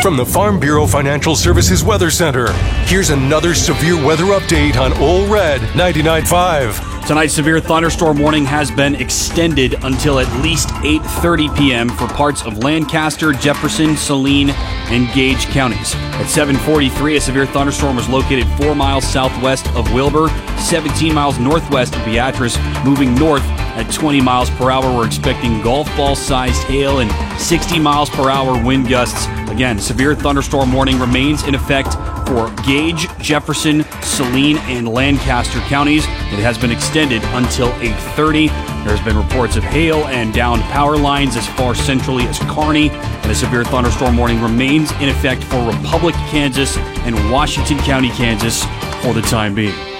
From the Farm Bureau Financial Services Weather Center, here's another severe weather update on Ole Red 99.5. Tonight's severe thunderstorm warning has been extended until at least 8:30 p.m. for parts of Lancaster, Jefferson, Saline, and Gage counties. At 7:43, a severe thunderstorm was located 4 miles southwest of Wilbur, 17 miles northwest of Beatrice, moving north at 20 miles per hour. We're expecting golf ball-sized hail and 60 miles per hour wind gusts. Again, severe thunderstorm warning remains in effect for Gage, Jefferson, Saline, and Lancaster counties. It has been extended until 8:30. There's been reports of hail and downed power lines as far centrally as Kearney, and a severe thunderstorm warning remains in effect for Republic, Kansas, and Washington County, Kansas for the time being.